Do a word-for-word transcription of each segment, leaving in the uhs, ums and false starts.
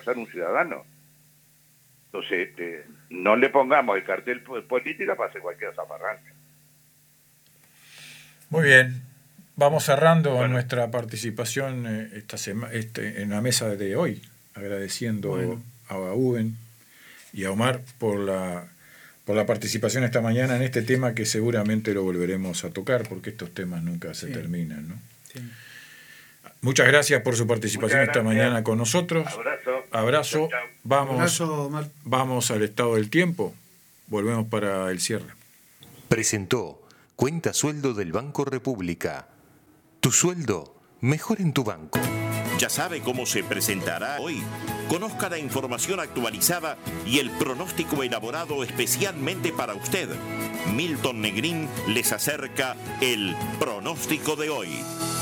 pasar un ciudadano. Entonces, este, no le pongamos el cartel política para hacer cualquier zafarranca. Muy bien. Vamos cerrando Bueno. nuestra participación esta sema, este, en la mesa de hoy, agradeciendo bueno. a Uben y a Omar por la, por la participación esta mañana en este tema que seguramente lo volveremos a tocar porque estos temas nunca se sí. terminan, ¿no? Sí. Muchas gracias por su participación esta mañana con nosotros. Abrazo. Abrazo. Chau, chau. Vamos, Abrazo, Omar. Vamos al estado del tiempo. Volvemos para el cierre. Presentó Cuenta Sueldo del Banco República. Tu sueldo mejor en tu banco. ¿Ya sabe cómo se presentará hoy? Conozca la información actualizada y el pronóstico elaborado especialmente para usted. Milton Negrín les acerca el pronóstico de hoy.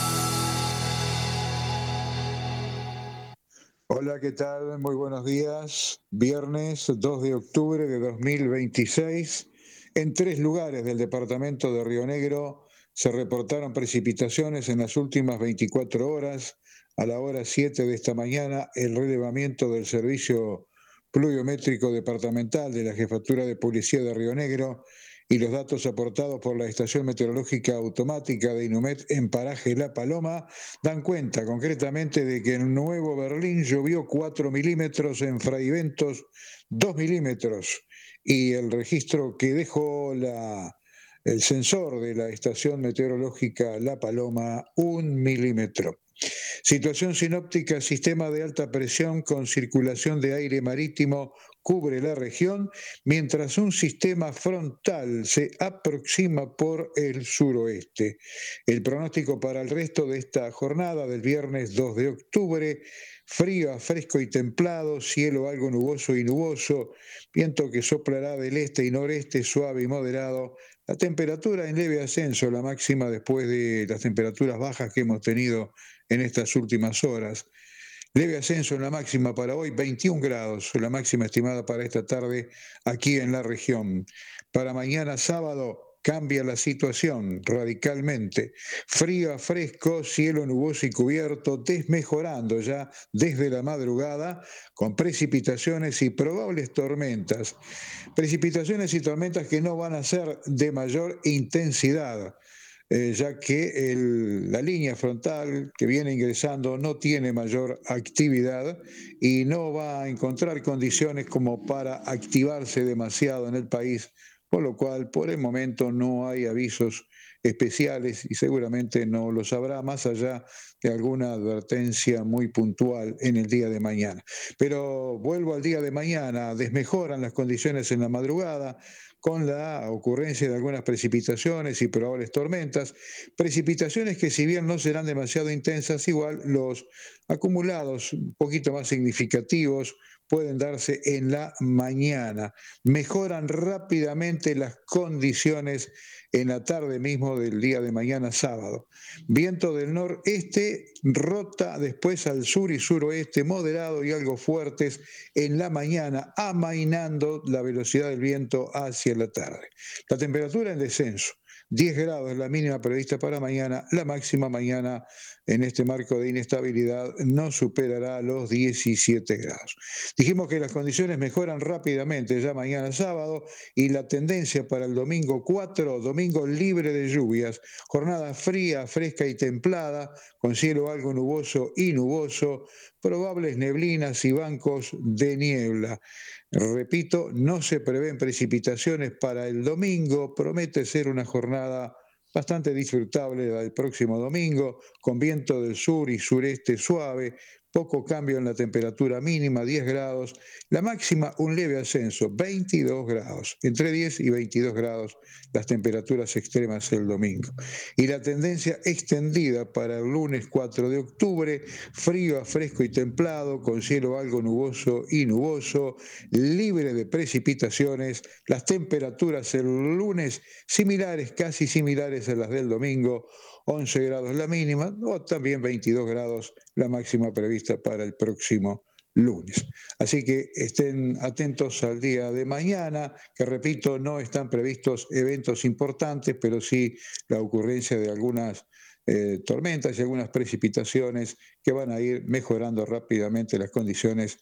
Hola, ¿qué tal? Muy buenos días. Viernes dos de octubre de dos mil veintiséis. En tres lugares del departamento de Río Negro se reportaron precipitaciones en las últimas veinticuatro horas. A la hora siete de esta mañana, el relevamiento del servicio pluviométrico departamental de la Jefatura de Policía de Río Negro y los datos aportados por la Estación Meteorológica Automática de Inumet en paraje La Paloma dan cuenta concretamente de que en Nuevo Berlín llovió cuatro milímetros, en Fraiventos dos milímetros y el registro que dejó la, el sensor de la Estación Meteorológica La Paloma, un milímetro. Situación sinóptica: sistema de alta presión con circulación de aire marítimo cubre la región, mientras un sistema frontal se aproxima por el suroeste. El pronóstico para el resto de esta jornada del viernes dos de octubre: frío a fresco y templado, cielo algo nuboso y nuboso, viento que soplará del este y noreste, suave y moderado. La temperatura en leve ascenso, la máxima después de las temperaturas bajas que hemos tenido en estas últimas horas. Leve ascenso en la máxima para hoy, veintiún grados, la máxima estimada para esta tarde aquí en la región. Para mañana sábado cambia la situación radicalmente. Frío a fresco, cielo nuboso y cubierto, desmejorando ya desde la madrugada, con precipitaciones y probables tormentas. Precipitaciones y tormentas que no van a ser de mayor intensidad, Eh, ya que el, la línea frontal que viene ingresando no tiene mayor actividad y no va a encontrar condiciones como para activarse demasiado en el país, por lo cual por el momento no hay avisos especiales y seguramente no los habrá, más allá de alguna advertencia muy puntual en el día de mañana. Pero vuelvo al día de mañana, desmejoran las condiciones en la madrugada, con la ocurrencia de algunas precipitaciones y probables tormentas, precipitaciones que si bien no serán demasiado intensas, igual los acumulados un poquito más significativos pueden darse en la mañana. Mejoran rápidamente las condiciones en la tarde mismo del día de mañana sábado. Viento del noreste rota después al sur y suroeste, moderado y algo fuertes en la mañana, amainando la velocidad del viento hacia la tarde. La temperatura en descenso, diez grados la mínima prevista para mañana, la máxima mañana en este marco de inestabilidad no superará los diecisiete grados. Dijimos que las condiciones mejoran rápidamente ya mañana sábado y la tendencia para el domingo cuatro, domingo libre de lluvias, jornada fría, fresca y templada, con cielo algo nuboso y nuboso, probables neblinas y bancos de niebla. Repito, no se prevén precipitaciones para el domingo, promete ser una jornada bastante disfrutable la del próximo domingo, con viento del sur y sureste suave, poco cambio en la temperatura mínima, diez grados, la máxima un leve ascenso, veintidós grados, entre diez y veintidós grados las temperaturas extremas el domingo. Y la tendencia extendida para el lunes cuatro de octubre, frío a fresco y templado, con cielo algo nuboso y nuboso, libre de precipitaciones, las temperaturas el lunes similares, casi similares a las del domingo, once grados la mínima, o también veintidós grados la máxima prevista para el próximo lunes. Así que estén atentos al día de mañana, que repito, no están previstos eventos importantes, pero sí la ocurrencia de algunas eh, tormentas y algunas precipitaciones que van a ir mejorando rápidamente las condiciones